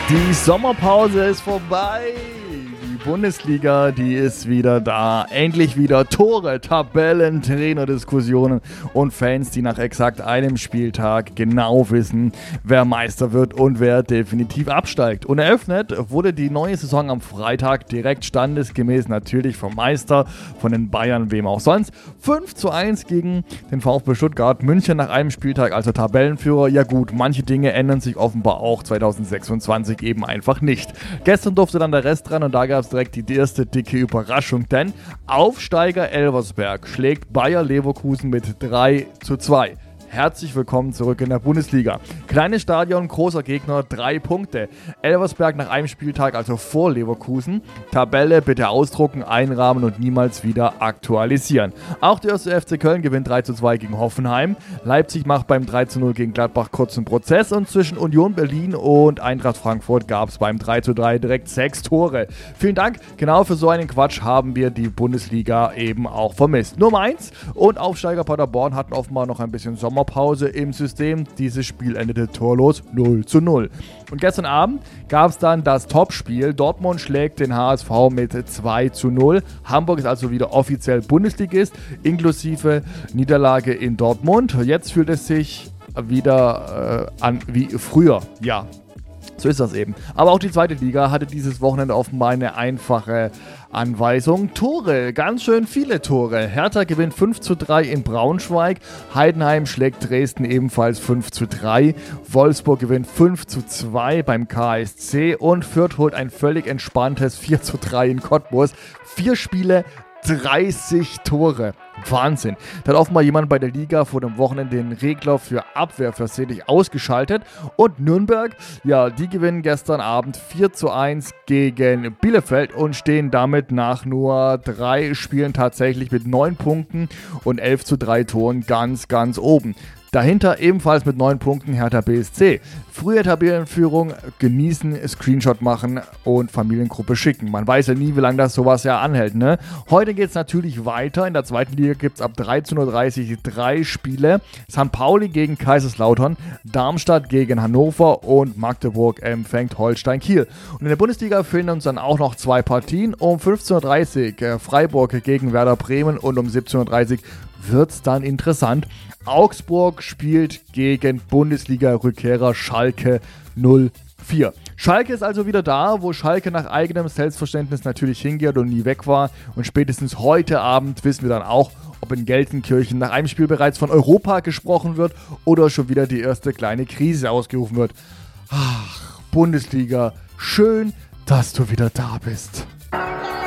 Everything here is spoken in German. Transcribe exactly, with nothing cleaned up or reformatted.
Die Sommerpause ist vorbei. Die Bundesliga, die ist wieder da. Endlich wieder Tore, Tabellen, Trainerdiskussionen und Fans, die nach exakt einem Spieltag genau wissen, wer Meister wird und wer definitiv absteigt. Und eröffnet wurde die neue Saison am Freitag direkt standesgemäß natürlich vom Meister, von den Bayern, wem auch sonst. fünf zu eins gegen den VfB Stuttgart. München nach einem Spieltag also Tabellenführer. Ja gut, manche Dinge ändern sich offenbar auch zwanzig sechsundzwanzig eben einfach nicht. Gestern durfte dann der Rest dran und da gab es direkt die erste dicke Überraschung, denn Aufsteiger Elversberg schlägt Bayer Leverkusen mit drei zu zwei. Herzlich willkommen zurück in der Bundesliga. Kleines Stadion, großer Gegner, drei Punkte. Elversberg nach einem Spieltag, also vor Leverkusen. Tabelle bitte ausdrucken, einrahmen und niemals wieder aktualisieren. Auch der erste F C Köln gewinnt drei zu zwei gegen Hoffenheim. Leipzig macht beim drei zu null gegen Gladbach kurzen Prozess und zwischen Union Berlin und Eintracht Frankfurt gab es beim drei zu drei direkt sechs Tore. Vielen Dank, genau für so einen Quatsch haben wir die Bundesliga eben auch vermisst. Nummer eins und Aufsteiger Paderborn hatten offenbar noch ein bisschen Sommer Pause im System. Dieses Spiel endete torlos null zu null. Und gestern Abend gab es dann das Topspiel. Dortmund schlägt den H S V mit zwei zu null. Hamburg ist also wieder offiziell Bundesligist, inklusive Niederlage in Dortmund. Jetzt fühlt es sich wieder äh, an wie früher. Ja, so ist das eben. Aber auch die zweite Liga hatte dieses Wochenende offenbar eine einfache Anweisung. Tore, ganz schön viele Tore. Hertha gewinnt fünf zu drei in Braunschweig. Heidenheim schlägt Dresden ebenfalls fünf zu drei. Wolfsburg gewinnt fünf zu zwei beim K S C. Und Fürth holt ein völlig entspanntes vier zu drei in Cottbus. Vier Spiele, dreißig Tore. Wahnsinn. Da hat offenbar jemand bei der Liga vor dem Wochenende den Regler für Abwehr versehentlich ausgeschaltet. Und Nürnberg, ja, die gewinnen gestern Abend vier zu eins gegen Bielefeld und stehen damit nach nur drei Spielen tatsächlich mit neun Punkten und elf zu drei Toren ganz, ganz oben. Dahinter ebenfalls mit neun Punkten Hertha B S C. Frühe Tabellenführung genießen, Screenshot machen und Familiengruppe schicken. Man weiß ja nie, wie lange das sowas ja anhält, ne? Heute geht es natürlich weiter. In der zweiten Liga gibt es ab dreizehn Uhr dreißig drei Spiele. Sankt Pauli gegen Kaiserslautern, Darmstadt gegen Hannover und Magdeburg empfängt Holstein Kiel. Und in der Bundesliga fehlen uns dann auch noch zwei Partien. Um fünfzehn Uhr dreißig äh, Freiburg gegen Werder Bremen und um siebzehn Uhr dreißig wird es dann interessant. Augsburg spielt gegen Bundesliga-Rückkehrer Schalke null vier. Schalke ist also wieder da, wo Schalke nach eigenem Selbstverständnis natürlich hingeht und nie weg war. Und spätestens heute Abend wissen wir dann auch, ob in Gelsenkirchen nach einem Spiel bereits von Europa gesprochen wird oder schon wieder die erste kleine Krise ausgerufen wird. Ach, Bundesliga, schön, dass du wieder da bist.